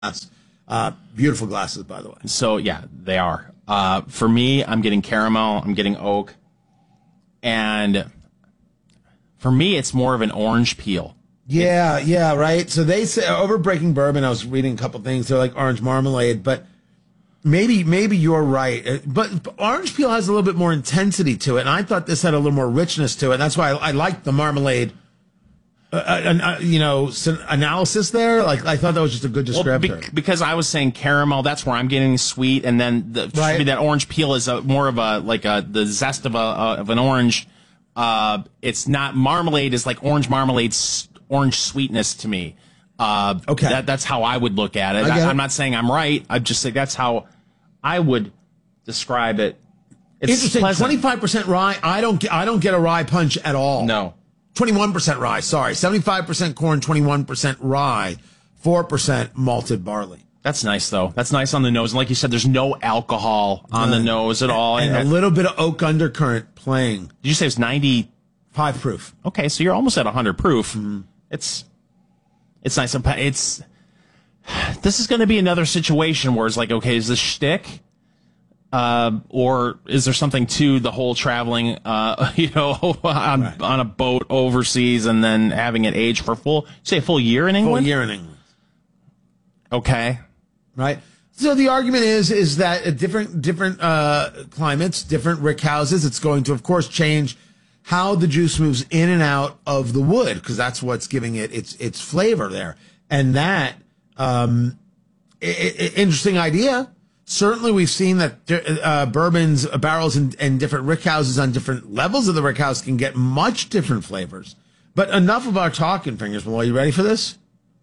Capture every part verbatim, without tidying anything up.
Uh, beautiful glasses, by the way. So, yeah, they are. Uh, for me, I'm getting caramel. I'm getting oak. And for me, it's more of an orange peel. Yeah, yeah, right. So they say over Breaking Bourbon, I was reading a couple things. They're like orange marmalade, but maybe maybe you're right. But, but orange peel has a little bit more intensity to it, and I thought this had a little more richness to it. And that's why I, I liked the marmalade. Uh, uh, you know, analysis there. Like I thought that was just a good descriptor. Well, be- because I was saying caramel, that's where I'm getting sweet, and then the, right. that orange peel is a, more of a like a the zest of a uh, of an orange. Uh, it's not marmalade is like orange marmalade, orange sweetness to me. Uh, okay, that, that's how I would look at it. I I, it. I'm not saying I'm right. I'm just saying that's how I would describe it. It's interesting. pleasant. twenty-five percent rye. I don't. Get, I don't get a rye punch at all. No. twenty-one percent rye, sorry. seventy-five percent corn, twenty-one percent rye, four percent malted barley. That's nice, though. That's nice on the nose. And like you said, there's no alcohol on the nose at all. And, and a little bit of oak undercurrent playing. Did you say it's ninety-five proof? Okay, so you're almost at one hundred proof. Mm-hmm. It's it's nice. It's This is going to be another situation where it's like, okay, is this shtick? Uh, or is there something to the whole traveling, uh, you know, on, right. on a boat overseas and then having it age for full, say a full year in England? Full year in England. Okay. Right. So the argument is, is that at different, different, uh, climates, different rick houses, it's going to, of course, change how the juice moves in and out of the wood, because that's what's giving it its, its flavor there. And that, um, I- I- interesting idea. Certainly, we've seen that uh, bourbons, uh, barrels, and, and different rick houses on different levels of the rick house can get much different flavors. But enough of our talking, Fingers Malloy. You ready for this?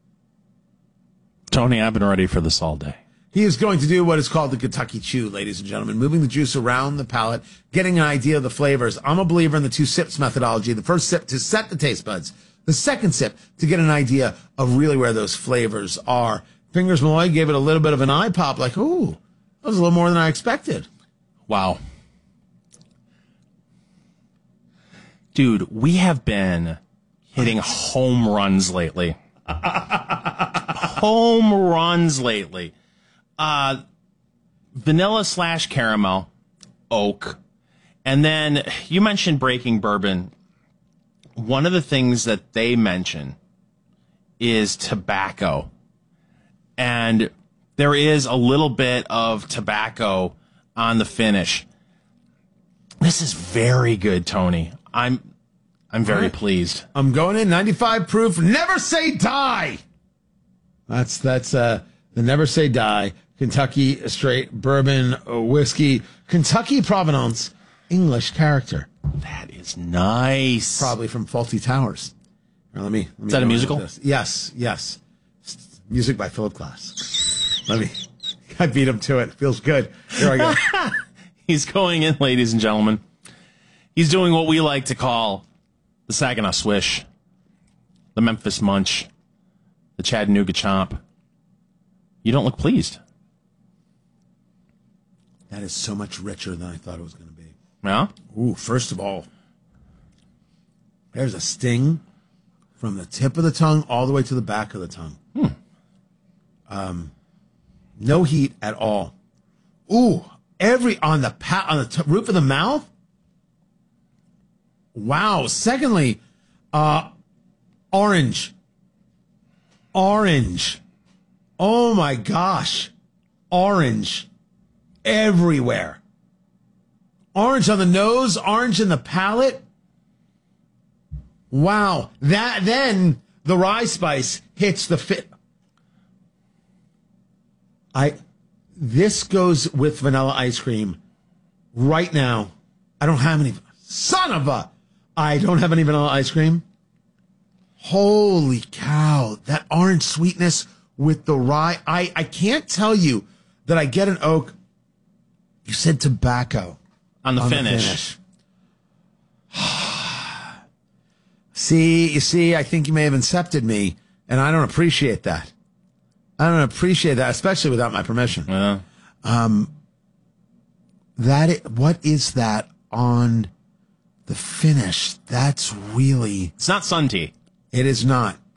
Tony, I've been ready for this all day. He is going to do what is called the Kentucky Chew, ladies and gentlemen, moving the juice around the palate, getting an idea of the flavors. I'm a believer in the two sips methodology. The first sip to set the taste buds. The second sip to get an idea of really where those flavors are. Fingers Malloy gave it a little bit of an eye pop, like, ooh. That was a little more than I expected. Wow. Dude, we have been hitting home runs lately. Home runs lately. Uh, vanilla slash caramel, oak. And then you mentioned Breaking Bourbon. One of the things that they mention is tobacco. And there is a little bit of tobacco on the finish. This is very good, Tony. I'm I'm very right. pleased. I'm going in ninety-five proof. Never say die. That's that's uh the Never Say Die Kentucky straight bourbon whiskey, Kentucky provenance, English character. That is nice. Probably from Faulty Towers. Right, let me, let me is that a musical? Yes, yes. Music by Philip Glass. Let me. I beat him to it. Feels good. Here I go. He's going in, ladies and gentlemen. He's doing what we like to call the Saginaw Swish, the Memphis Munch, the Chattanooga Chomp. You don't look pleased. That is so much richer than I thought it was going to be. Yeah? Ooh, first of all, there's a sting from the tip of the tongue all the way to the back of the tongue. Hmm. Um, no heat at all. Ooh, every on the pa- on the t- roof of the mouth. Wow. Secondly, uh, orange. Orange. Oh my gosh. Orange everywhere. Orange on the nose, orange in the palate. Wow. That then the rye spice hits the fit. I this goes with vanilla ice cream right now. I don't have any. Son of a. I don't have any vanilla ice cream. Holy cow. That orange sweetness with the rye. I, I can't tell you that I get an oak. You said tobacco. On the on finish. The finish. See, you see, I think you may have incepted me, and I don't appreciate that. I don't appreciate that, especially without my permission. Yeah. Um, that is, what is that on the finish? That's really... It's not sun tea. It is not.